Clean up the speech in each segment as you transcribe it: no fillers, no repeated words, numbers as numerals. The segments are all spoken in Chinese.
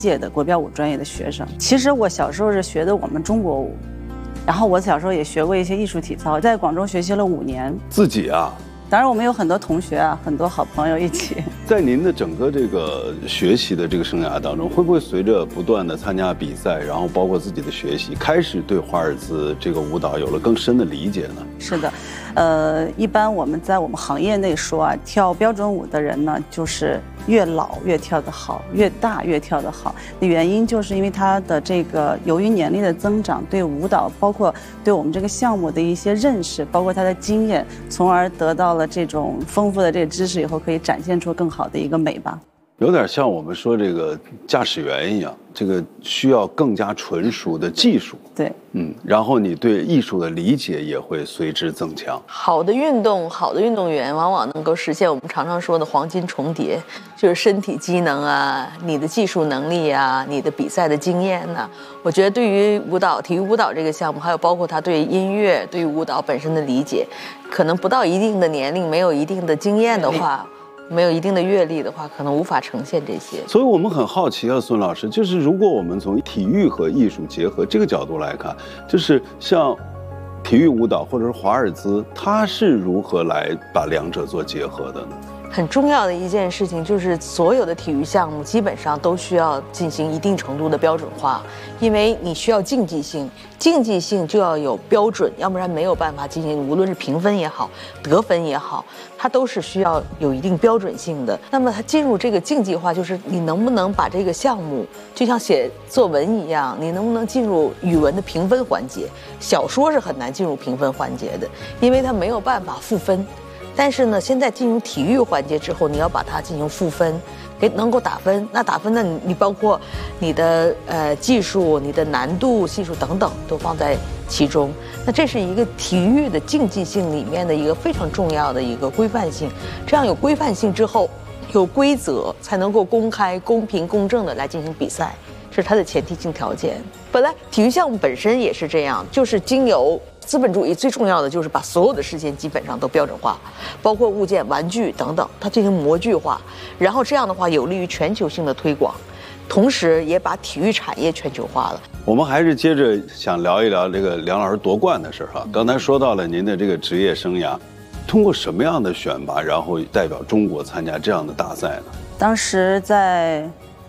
届的国标舞专业的学生。其实我小时候是学的我们中国舞，然后我小时候也学过一些艺术体操，在广州学习了5年。 自己啊？ 当然我们有很多同学啊，很多好朋友一起。 在您的整个这个学习的这个生涯当中，会不会随着不断的参加比赛，然后包括自己的学习，开始对华尔兹这个舞蹈有了更深的理解呢？ 是的，一般我们在我们行业内说啊，跳标准舞的人呢，就是越老越跳得好，越大越跳得好。原因就是因为他的这个由于年龄的增长，对舞蹈包括对我们这个项目的一些认识，包括他的经验，从而得到了这种丰富的这个知识以后，可以展现出更好的一个美吧。 有点像我们说这个驾驶员一样，这个需要更加纯熟的技术。 对， 然后你对艺术的理解也会随之增强。 好的运动员往往能够实现我们常常说的黄金重叠，就是身体机能啊，你的技术能力啊，你的比赛的经验呐。我觉得对于舞蹈、体育舞蹈这个项目，还有包括他对音乐、对于舞蹈本身的理解，可能不到一定的年龄，没有一定的经验的话。没有一定的阅历的话，可能无法呈现这些。 所以我们很好奇啊，孙老师，就是如果我们从体育和艺术结合这个角度来看，就是像体育舞蹈或者是华尔兹，它是如何来把两者做结合的呢？ 很重要的一件事情就是，所有的体育项目基本上都需要进行一定程度的标准化，因为你需要竞技性，竞技性就要有标准，要不然没有办法进行，无论是评分也好，得分也好，它都是需要有一定标准性的。那么它进入这个竞技化，就是你能不能把这个项目，就像写作文一样，你能不能进入语文的评分环节？小说是很难进入评分环节的，因为它没有办法赋分。但是呢，现在进入体育环节之后，你要把它进行赋分，能够打分。那打分呢，你包括你的技术、你的难度系数等等都放在其中。那这是一个体育的竞技性里面的一个非常重要的一个规范性。这样有规范性之后，有规则才能够公开、公平、公正的来进行比赛，这是它的前提性条件。本来体育项目本身也是这样，就是经由资本主义最重要的就是把所有的事情基本上都标准化，包括物件、玩具等等，它进行模具化，然后这样的话有利于全球性的推广，同时也把体育产业全球化了。 我们还是接着想聊一聊这个梁老师夺冠的事哈。刚才说到了您的这个职业生涯，通过什么样的选拔，然后代表中国参加这样的大赛呢？ 当时在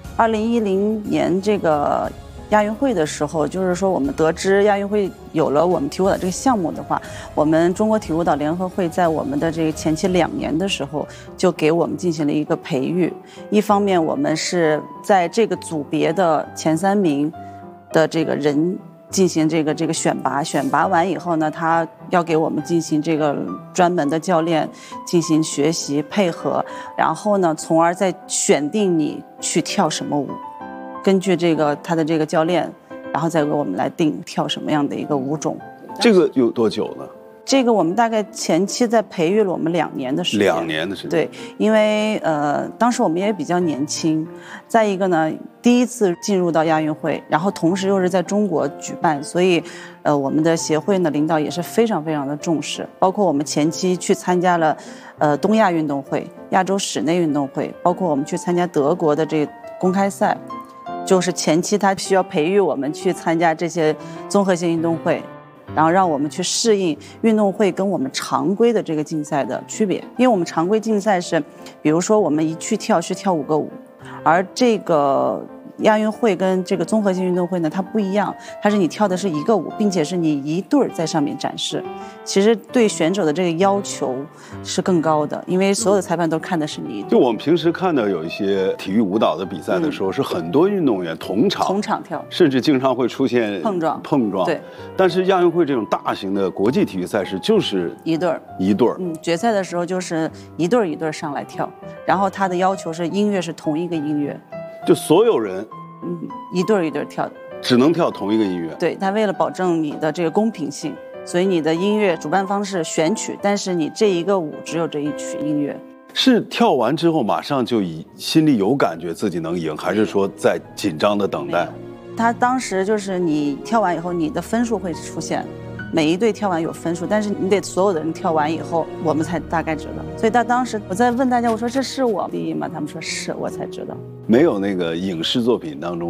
2010年这个亚运会的时候，就是说我们得知亚运会有了我们体育舞蹈这个项目的话，我们中国体育舞蹈联合会在我们的这个前期2年的时候，就给我们进行了一个培育。一方面，我们是在这个组别的前3名的这个人进行这个选拔，选拔完以后呢，他要给我们进行这个专门的教练进行学习配合，然后呢，从而再选定你去跳什么舞。根据这个他的这个教练，然后再给我们来定跳什么样的一个舞种。 这个有多久呢？ 这个我们大概前期在培育了我们2年的时间。2 年的时间。 对，因为当时我们也比较年轻，再一个呢，第一次进入到亚运会，然后同时又是在中国举办，所以我们的协会呢领导也是非常非常的重视，包括我们前期去参加了东亚运动会、亚洲室内运动会，包括我们去参加德国的这个公开赛。就是前期他需要培育我们去参加这些综合性运动会，然后让我们去适应运动会跟我们常规的这个竞赛的区别。因为我们常规竞赛是，比如说我们一去跳是跳5个舞，而这个亚运会跟这个综合性运动会呢，它不一样，它是你跳的是1个舞，并且是你一对在上面展示。其实对选手的这个要求是更高的，因为所有的裁判都看的是你。 就我们平时看到有一些体育舞蹈的比赛的时候，是很多运动员同场跳， 甚至经常会出现碰撞。 对。 但是亚运会这种大型的国际体育赛事就是一对儿。 决赛的时候就是一对上来跳，然后他的要求是音乐是同一个音乐。 就所有人， 一对跳， 只能跳同一个音乐。 对，他为了保证你的这个公平性，所以你的音乐主办方是选曲，但是你这一个舞只有这一曲音乐。 是跳完之后马上就心里有感觉自己能赢，还是说在紧张的等待？ 他当时就是你跳完以后，你的分数会出现。每一队跳完有分数，但是你得所有的人跳完以后，我们才大概知道。所以他当时我在问大家，我说这是我第一吗？他们说是，我才知道。 没有那个影视作品当中